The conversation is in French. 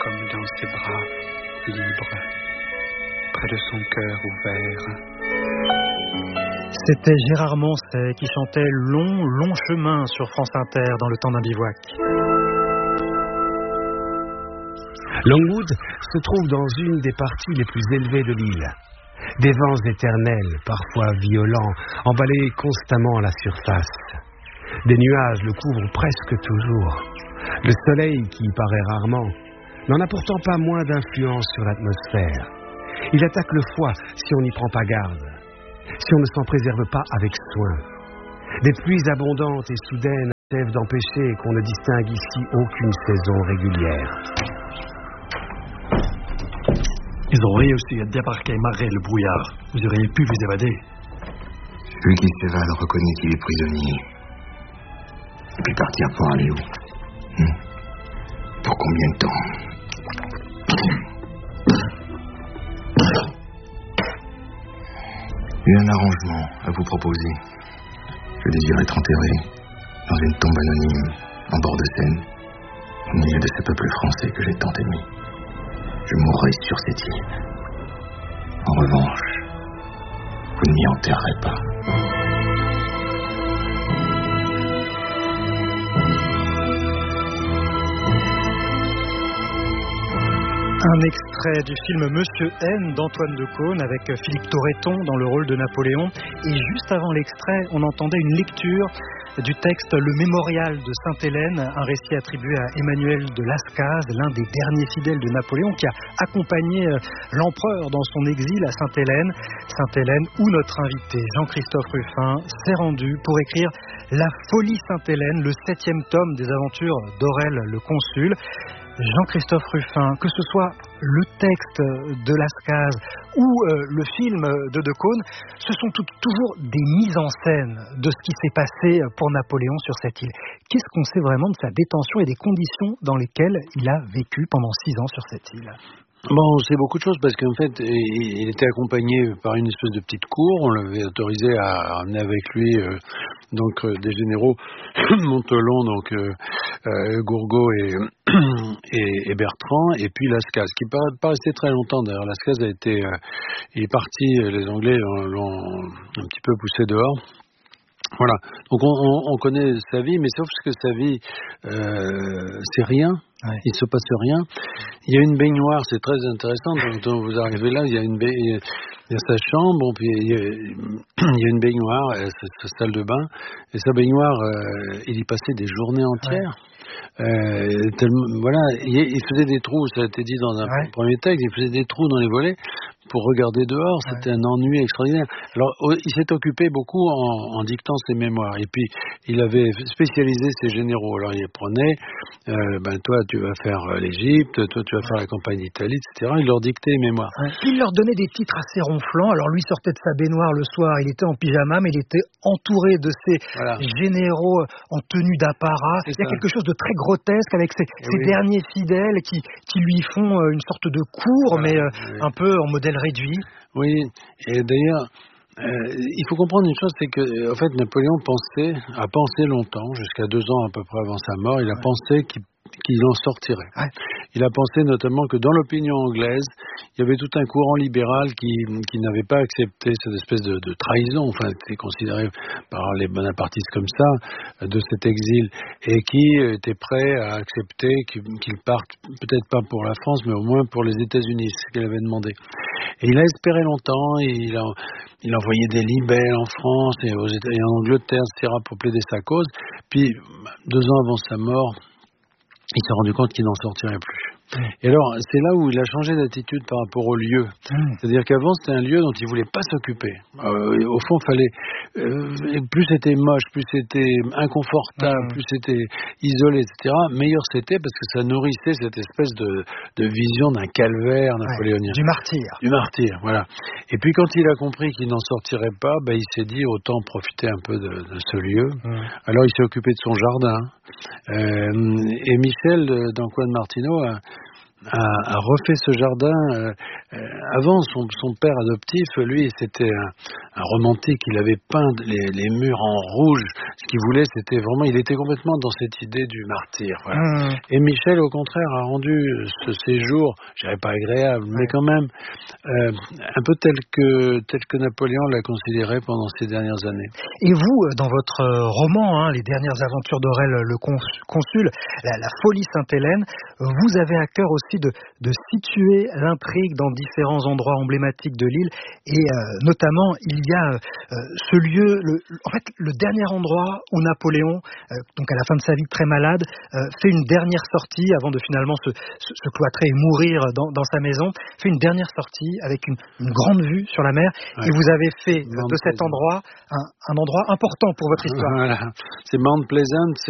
comme dans ses bras, libre, près de son cœur ouvert. C'était Gérard Manset qui chantait Long, long chemin sur France Inter dans le temps d'un bivouac. Longwood se trouve dans une des parties les plus élevées de l'île. Des vents éternels, parfois violents, emballés constamment à la surface. Des nuages le couvrent presque toujours. Le soleil, qui paraît rarement, n'en a pourtant pas moins d'influence sur l'atmosphère. Il attaque le foie si on n'y prend pas garde, si on ne s'en préserve pas avec soin. Des pluies abondantes et soudaines achèvent d'empêcher qu'on ne distingue ici aucune saison régulière. Ils ont réussi à débarquer malgré le brouillard. Vous auriez pu vous évader. Celui qui s'évade reconnaît qu'il est prisonnier. Et puis partir pour aller où? Pour combien de temps? J'ai un arrangement à vous proposer. Je désire être enterré dans une tombe anonyme en bord de Seine, au milieu de ce peuple français que j'ai tant aimé. Je mourrai sur cette île. En revanche, vous ne m'y enterrerez pas. Un extrait du film Monsieur N d'Antoine de Caunes avec Philippe Torreton dans le rôle de Napoléon. Et juste avant l'extrait, on entendait une lecture du texte Le Mémorial de Sainte-Hélène, un récit attribué à Emmanuel de Lascaz, l'un des derniers fidèles de Napoléon, qui a accompagné l'empereur dans son exil à Sainte-Hélène. Sainte-Hélène, où notre invité Jean-Christophe Rufin s'est rendu pour écrire La Folie Sainte-Hélène, le 7e tome des aventures d'Aurel le Consul. Jean-Christophe Rufin, que ce soit le texte de Lascaz ou le film de Caunes, ce sont toujours des mises en scène de ce qui s'est passé pour Napoléon sur cette île. Qu'est-ce qu'on sait vraiment de sa détention et des conditions dans lesquelles il a vécu pendant 6 ans sur cette île ? Bon, on sait beaucoup de choses parce qu'en fait, il était accompagné par une espèce de petite cour. On l'avait autorisé à amener avec lui des généraux, Montelon, Gourgaud et Bertrand, et puis Lascaz, qui n'est pas resté très longtemps. D'ailleurs, Lascaz il est parti. Les Anglais l'ont un petit peu poussé dehors. Voilà. Donc on connaît sa vie, mais sauf que sa vie, c'est rien. Ouais. Il se passe rien. Il y a une baignoire, c'est très intéressant. Donc vous arrivez là, il y a sa chambre, puis il y a une baignoire, sa salle de bain, et sa baignoire, il y passait des journées entières. Ouais. Il faisait des trous, ça a été dit dans un premier texte, il faisait des trous dans les volets pour regarder dehors, c'était un ennui extraordinaire. Alors, il s'est occupé beaucoup en dictant ses mémoires, et puis il avait spécialisé ses généraux. Alors, il prenait, toi tu vas faire l'Égypte, toi tu vas faire la campagne d'Italie, etc. Il leur dictait les mémoires. Il leur donnait des titres assez ronflants. Alors, lui sortait de sa baignoire le soir, il était en pyjama, mais il était entouré de ses généraux en tenue d'apparat. Il y a quelque chose de très grotesque avec ces derniers fidèles qui lui font une sorte de cour, mais un peu en modèle réduit. Oui, et d'ailleurs, il faut comprendre une chose, c'est que en fait Napoléon a pensé longtemps, jusqu'à 2 ans à peu près avant sa mort, il a pensé qu'il en sortirait. Ouais. Il a pensé notamment que dans l'opinion anglaise, il y avait tout un courant libéral qui n'avait pas accepté cette espèce de trahison, enfin, c'était considéré par les bonapartistes comme ça, de cet exil, et qui était prêt à accepter qu'il parte, peut-être pas pour la France, mais au moins pour les États-Unis, c'est ce qu'il avait demandé. Et il a espéré longtemps, il a envoyé des libelles en France et en Angleterre, etc., pour plaider sa cause. Puis, 2 ans avant sa mort, il s'est rendu compte qu'il n'en sortirait plus. Et alors, c'est là où il a changé d'attitude par rapport au lieu. C'est-à-dire qu'avant, c'était un lieu dont il ne voulait pas s'occuper. Au fond, plus c'était moche, plus c'était inconfortable, plus c'était isolé, etc., meilleur c'était parce que ça nourrissait cette espèce de vision d'un calvaire napoléonien. Du martyr. Du martyr, voilà. Et puis, quand il a compris qu'il n'en sortirait pas, il s'est dit autant profiter un peu de ce lieu. Alors, il s'est occupé de son jardin. Et Michel d'Antoine Martineau a refait ce jardin. Avant, son père adoptif, lui, c'était un romantique. Il avait peint les murs en rouge. Ce qu'il voulait, c'était vraiment... Il était complètement dans cette idée du martyr. Voilà. Et Michel, au contraire, a rendu ce séjour, je dirais pas agréable, mais quand même un peu tel que Napoléon l'a considéré pendant ces dernières années. Et vous, dans votre roman, Les dernières aventures d'Aurel le Consul, la folie Sainte-Hélène, vous avez à cœur aussi de situer l'intrigue dans différents endroits emblématiques de l'île, et notamment il y a ce lieu, le dernier endroit où Napoléon, donc à la fin de sa vie très malade, fait une dernière sortie avant de finalement se cloîtrer et mourir dans sa maison, fait une dernière sortie avec une grande vue sur la mer, et vous avez fait de cet endroit un endroit important pour votre histoire. Voilà, c'est Mount Pleasant.